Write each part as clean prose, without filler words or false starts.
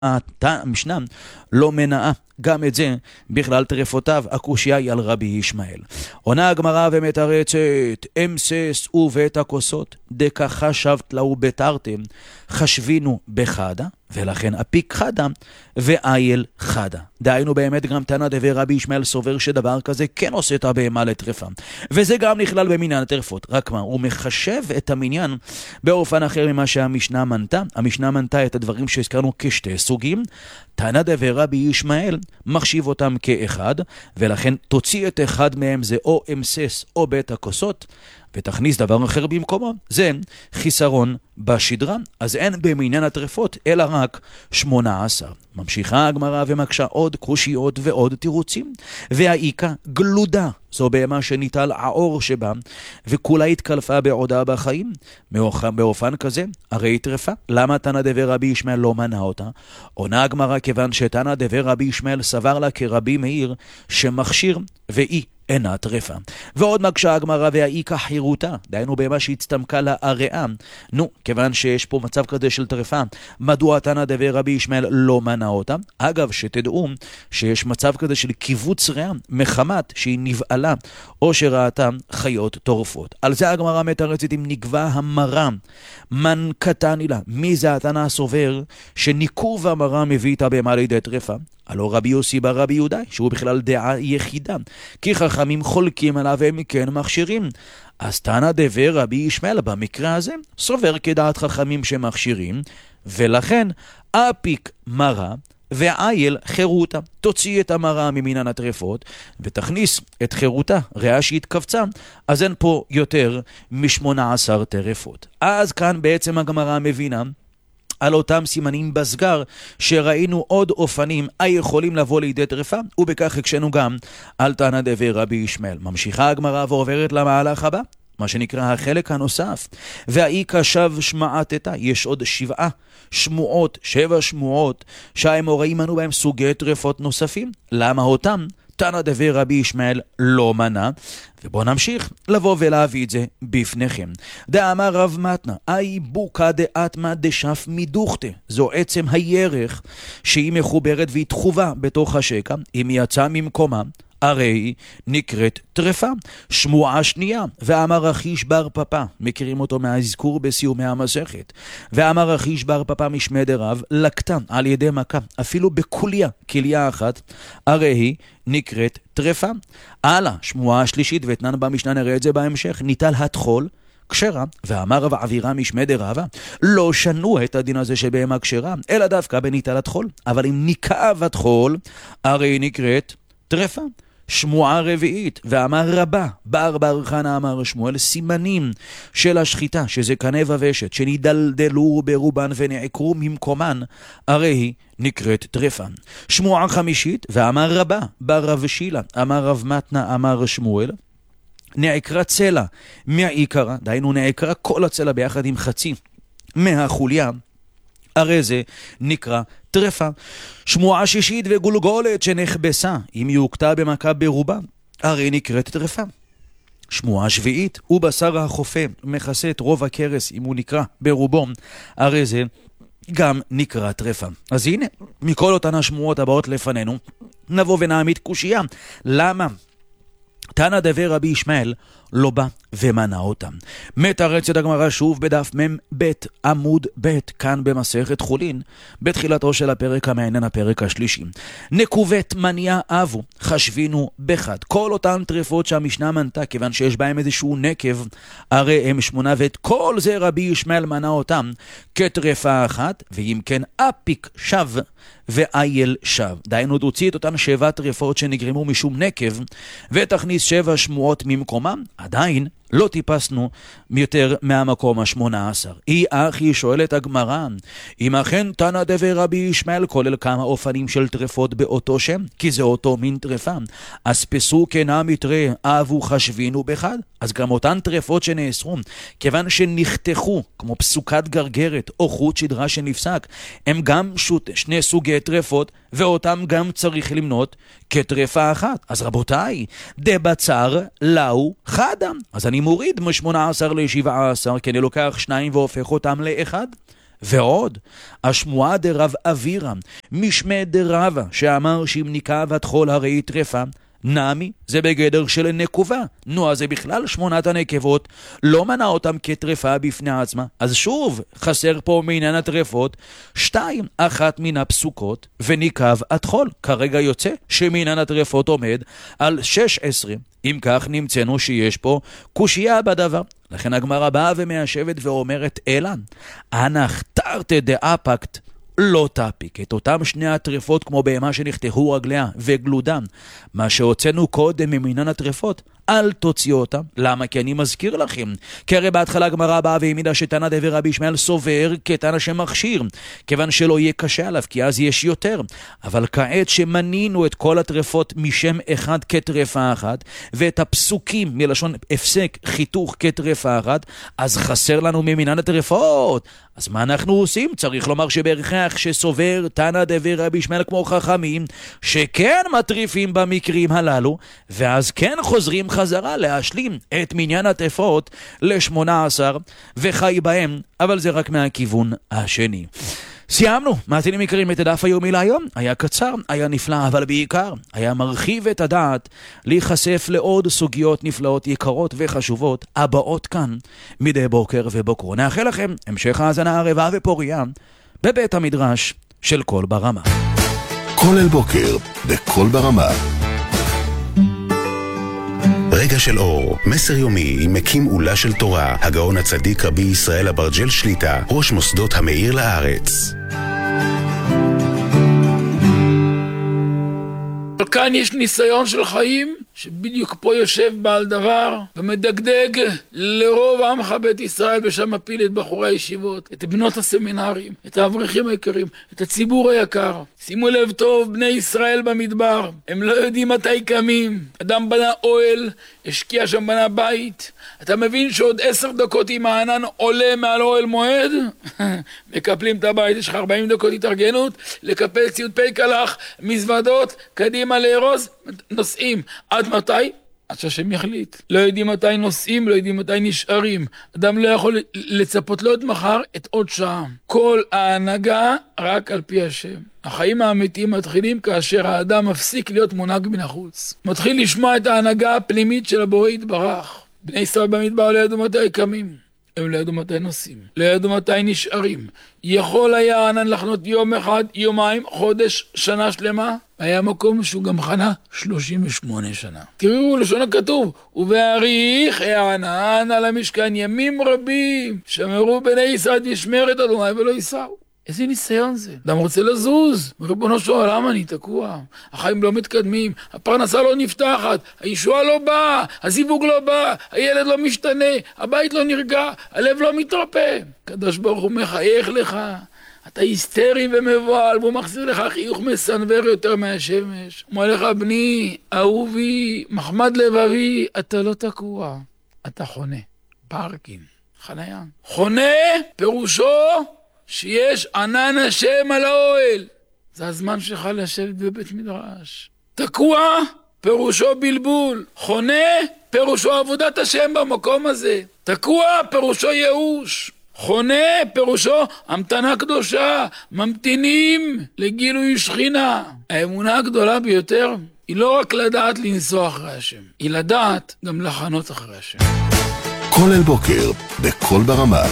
המשנה לא מנעה גם את זה בכלל טרפותיו. הקושיה היא על רבי ישמעאל. עונה הגמרא ומתרצת, אמסס ובית הכוסות דקה שבת לאו בתרתם חשבינו בחדה, ולכן אפיק חדה ואייל חדה. דהיינו באמת גם תנא דבי רבי ישמעאל סובר שדבר כזה כן עושה את הבהמה לטרפה, וזה גם נכלל במניין הטרפות, רק מה, הוא מחשב את המניין באופן אחר ממה שהמשנה מנתה. המשנה מנתה את הדברים שהזכרנו כשתי סוגים, תנא דבי רבי ישמעאל מחשיב אותם כאחד, ולכן תוציא את אחד מהם, זה או אמסס או בית הכוסות, ותכניס דבר אחר במקומו, זה חיסרון בשדרה. אז אין במניין הטרפות אלא רק 18. ממשיכה הגמרא ומקשה עוד קושיות ועוד תירוצים. והאיקה גלודה, זו בהמה שניטל העור שבה וכולה התקלפה בעודה בחיים, באופן כזה הרי טרפה. למה תנא דבי רבי ישמעאל לא מנע אותה? עונה הגמרא, כיוון שתנא דבי רבי ישמעאל סבר לה כרבי מאיר שמכשיר ואי אינה טרפה. ועוד מקשה הגמרא, והאיקה חירותה, דהיינו בהמה שהצטמקה לה הריאה. כיוון שיש פה מצב כזה של טרפה, מדוע תנא דבי רבי ישמעאל לא מנע אותה? אגב, שתדעו שיש מצב כזה של קיבוץ ריאה מחמת שהיא נבעלה או שראתה חיות טורפות. על זה הגמרא מתרצת, אם נקבע המרה מן קטני לה, מי זה התנא הסובר שניקוב המרה מביא את הבהמה לידי טרפה? הלא רבי יוסי בר רבי יהודה, שהוא בכלל דעה יחידה, כי חכמים חולקים עליו והם כן מכשירים. אז תנא דבי רבי ישמעאל במקרה הזה סובר כדעת חכמים שמכשירים, ולכן אפיק מרה ואייל חירותה. תוציא את המרה ממניין הטרפות ותכניס את חירותה, ריאה שהתכווצה, אז אין פה יותר מ18 טרפות. אז כאן בעצם הגמרא מבינה על אותם סימנים בסגר שראינו עוד אופנים היכולים לבוא לידי טרפה, ובכך הקשנו גם על תנא דבי רבי ישמעאל. ממשיכה הגמרא ועוברת למהלך הבא, מה שנקרא החלק הנוסף. והאיקה שב שמעתתה, יש עוד 7 שמועות שהאמוראים מנו בהם סוגי טרפות נוספים. למה אותם תנא דבי רבי ישמעאל לא מנע? ובואו נמשיך לבוא ולהביא את זה בפניכם. דאמר רב מתנה, אי בוקה דאטמה דשף מדוכתה, זו עצם הירך שהיא מחוברת והיא תחובה בתוך השקע, אם היא יצאה ממקומה הרי נקראת טרפה. שמועה שנייה, ואמר אחיש בר פפא, מכירים אותו מהזכור בסיומי המסכת, ואמר אחיש בר פפא משמי דרב, לקטה על ידי מכה, אפילו בקוליה, כליה אחת, הרי היא נקראת טרפה. הלאה, שמועה שלישית, ואתנן במשנה נראה את זה בהמשך, ניטל התחול כשרה, ואמר רב עבירה משמי דרבה, לא שנו את הדין הזה שבהמה כשרה, אלא דווקא בניטל התחול. אבל אם ניקב התחול, הרי היא נקראת טרפה. שמועה רביעית, ואמר רבה, בר חנה אמר שמואל, סימנים של השחיטה, שזה קנה ושת, שנדלדלו ברובן ונעקרו ממקומן, הרי היא נקראת טרפה. שמועה חמישית, ואמר רבה, בר רב שילה, אמר רב מתנה, אמר שמואל, נעקרה צלע מהעיקרה, דהיינו נעקרה כל הצלע ביחד עם חצי מהחוליה, הרי זה נקרא טרפה. שמועה שישית וגולגולת שנחבסה, אם יוקטה במכה ברובה, הרי נקראת טרפה. שמועה שביעית, ובשר החופה מכסה את רוב הקרס, אם הוא נקרא ברובו, הרי זה גם נקרא טרפה. אז הנה, מכל אותן השמועות הבאות לפנינו, נבוא ונעמיד קושייה. למה תנא דבי רבי ישמעאל לא בא ומנע אותם? מתרצת הגמרא שוב בדף מ"ב עמוד ב', כאן במסכת חולין, בתחילתו של הפרק המעניין, הפרק השלישי. נקובת מניה אבו חשבינו בחד. כל אותן טרפות שהמשנה מנתה, כיוון שיש בהם איזשהו נקב, הרי הם 8, ואת כל זה רבי ישמעאל מנע אותם כטרפה אחת, ואם כן אפיק שב ואייל שב. דהיינו תוציא את אותן 7 טרפות שנגרמו משום נקב, ותכניס 7 שמועות ממקומם. עדיין לא טיפסנו יותר מהמקום ה-18. היא אחי שואלת הגמרא, אם אכן תנא דבי רבי ישמעאל כולל כמה אופנים של טרפות באותו שם, כי זה אותו מין טרפה, אז פסו כנה מתרה אבו חשבינו בחד. אז גם אותן טרפות שנאסרו, כיוון שנחתכו כמו פסוקת גרגרת או חוט שדרה שנפסק, הם גם 2 סוגי טרפות, ואותם גם צריך למנות כטרפה אחת. אז רבותיי, דבצר לאו חדם, אז אני מוריד מ-18 ל-17, כי אני לוקח 2 והופך אותם לאחד, ועוד, השמועה דרב אבירה, משמי דרבה, שאמר שאם ניקב התחול הרי טרפה, נעמי, זה בגדר של נקובה. נו, אז זה בכלל 8 הנקבות, לא מנע אותם כטרפה בפני עצמה. אז שוב, חסר פה מעניין הטרפות 2, 1 מן הפסוקות, וניקב התחול. כרגע יוצא שמעניין הטרפות עומד על 16. אם כך נמצאנו שיש פה קושייה בדבר. לכן הגמרא באה ומיישבת ואומרת, אלא, אנך תרתי דאפקט, לא תפיק. את אותם 2 הטרפות כמו בהמה שנחתכו רגליה וגלודם, מה שהוצאנו קודם ממינן הטרפות, אל תוציאו אותם. למה? כי אני מזכיר לכם, כי הרי בהתחלה הגמרא באה והעמידה שתנא דבר רבי ישמעאל סובר כתנא שמכשיר, כיוון שלא יהיה קשה עליו, כי אז יש יותר. אבל כעת שמנינו את כל הטרפות משם אחד כטרפה אחת, ואת הפסוקים מלשון הפסק חיתוך כטרפה אחת, אז חסר לנו ממינן הטרפות. אז מה אנחנו עושים? צריך לומר שבהכרח שסובר תנא דבר רבי ישמעאל כמו חכמים, שכן מטריפים במקרים הללו, ואז כן חוזרים חזרה להשלים את מניין הטרפות ל18 וחי בהם, אבל זה רק מהכיוון השני. סיימנו, מאזינים יקרים, את הדף היומי להיום. היה קצר, היה נפלא, אבל בעיקר היה מרחיב את הדעת להיחשף לעוד סוגיות נפלאות, יקרות וחשובות הבאות כאן מדי בוקר ובוקר. נאחל לכם המשך האזנה ערבה ופוריה בבית המדרש של קול ברמה. כל אל בוקר בקול ברמה. רגע של אור, מסר יומי עם מקים עולה של תורה, הגאון הצדיק רבי ישראל אברג'ל שליטה, ראש מוסדות המאיר לארץ. אבל כאן יש ניסיון של חיים, שבדיוק פה יושב בעל דבר ומדגדג לרוב עמך בית ישראל, ושם מפיל את בחורי הישיבות, את בנות הסמינרים, את האברכים היקרים, את הציבור היקר. שימו לב טוב, בני ישראל במדבר, הם לא יודעים מתי קמים. אדם בנה אוהל, השקיע שם, בנה בית. אתה מבין שעוד 10 דקות אם הענן עולה מעל אוהל מועד, מקפלים את הבית. יש לך 40 דקות התארגנות, לקפל ציוד פי קלח, מזוודות, קדימה לארוז, נוסעים. עד מתי? עד שהשם יחליט. לא יודעים מתי נוסעים, לא יודעים מתי נשארים. אדם לא יכול לצפות לא את מחר, את עוד שעה. כל ההנהגה רק על פי השם. החיים האמיתיים מתחילים כאשר האדם מפסיק להיות מונהג מן החוץ. מתחיל לשמוע את ההנהגה הפנימית של הבורא יתברך. בני ישראל במדבר לא ידעו מתי קמים. הם לא ידעו מתי נוסעים, לא ידעו מתי נשארים. יכול היה הענן לחנות יום אחד, יומיים, חודש, שנה שלמה. היה מקום שהוא גם חנה 38 שנה. תראו לשון הכתוב, ובהאריך הענן על המשכן ימים רבים, שמרו בני ישראל משמרת אדוני ולא ייסעו. איזה ניסיון זה? אדם רוצה לזוז. ריבונו של עולם, אני תקוע. החיים לא מתקדמים, הפרנסה לא נפתחת, הישועה לא באה, הזיווג לא בא, הילד לא משתנה, הבית לא נרגע, הלב לא מתרפא. הקדוש ברוך הוא מחייך לך. אתה היסטרי ומבועל, והוא מחזיר לך חיוך מסנוור יותר מהשמש. אומר לך, בני, אהובי, מחמד לבבי, אתה לא תקוע, אתה חונה. פארקינג, חניה. חונה פירושו שיש ענן השם על האוהל. זה הזמן שלך לשבת בבית מדרש. תקוע, פירושו בלבול. חונה, פירושו עבודת השם במקום הזה. תקוע, פירושו ייאוש. חונה, פירושו המתנה קדושה. ממתינים לגילוי שכינה. האמונה הגדולה ביותר היא לא רק לדעת לנסוע אחרי השם, היא לדעת גם לחנות אחרי השם. כל אל בוקר בקול ברמה.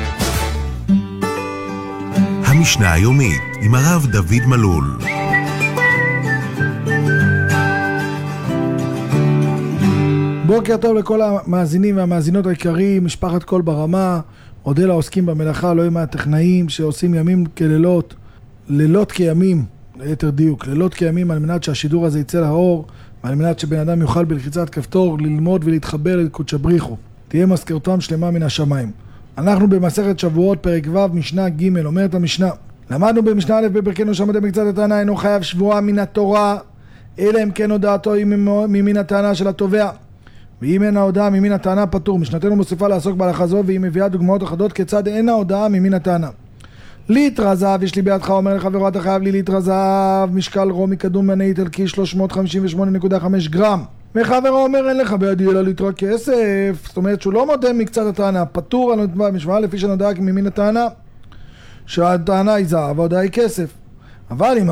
המשנה היומית עם הרב דוד מלול. בוקר טוב לכל המאזינים והמאזינות היקרים, משפחת קול ברמה. אודה לעוסקים במלאכה, לא עם הטכנאים שעושים ימים כלילות, לילות כימים, ליתר דיוק, לילות כימים, על מנת שהשידור הזה יצא לאור, ועל מנת שבן אדם יוכל בלחיצת כפתור ללמוד ולהתחבר לקודש בריחו. תהיה מזכרתם שלמה מן השמיים. אנחנו במסכת שבועות פרק ו' משנה ג'. אומרת המשנה, למדנו במשנה א' בפרקנו שם מקצת הטענה, אינו חייב שבועה מן התורה, אלא אם כן הודעתו ממין הטענה של התובע, ואם אין ההודעה ממין הטענה פטור. משנתנו מוסיפה לעסוק בהלכה זו, והיא מביאה דוגמאות אחדות כיצד אין ההודעה ממין הטענה. ליטר זהב יש לי בידך, אומר לחברו, אתה חייב לי ליטר זהב, משקל רומי קדום בני איטלקי 358.5 גרם. וחברו אומר, אין לך בידי אלא ליטר כסף. זאת אומרת שהוא לא מודה מקצת הטענה, פטור על המשוואה לפי שנודע ממין הטענה. שהטענה היא זהב וההודעה היא כסף. אבל אם